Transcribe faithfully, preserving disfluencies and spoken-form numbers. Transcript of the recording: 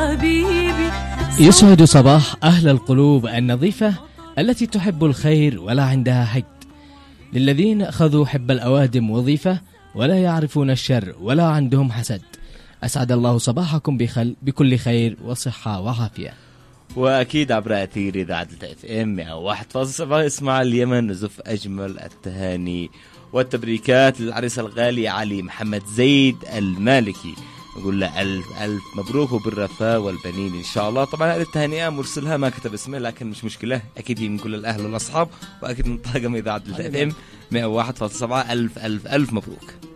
حبيبي. يسعد صباح أهل القلوب النظيفة التي تحب الخير ولا عندها حقد، للذين أخذوا حب الأوادم وظيفة ولا يعرفون الشر ولا عندهم حسد. أسعد الله صباحكم بخل بكل خير وصحة وعافية. واكيد عبر اثير اذاعه اف ام واحد فاصلة سبعة اسمع اليمن نزف اجمل التهاني والتبريكات للعريس الغالي علي محمد زيد المالكي، نقول له الف الف مبروك وبالرفاه والبنين ان شاء الله. طبعا هذه التهنئه مرسلها ما كتب اسمه لكن مش مشكله، اكيد هي من كل الاهل والاصحاب واكيد من طاقم اذاعه اف ام مئة وواحد فاصلة سبعة. الف الف الف مبروك.